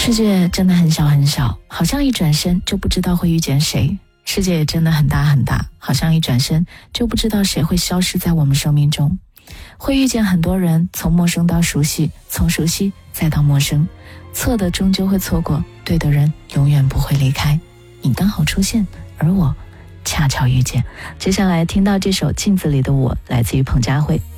世界真的很小很小，好像一转身就不知道会遇见谁。世界也真的很大很大，好像一转身就不知道谁会消失在我们生命中。会遇见很多人，从陌生到熟悉，从熟悉再到陌生。错的终究会错过，对的人永远不会离开。你刚好出现，而我恰巧遇见。接下来听到这首镜子里的我，来自于彭佳慧。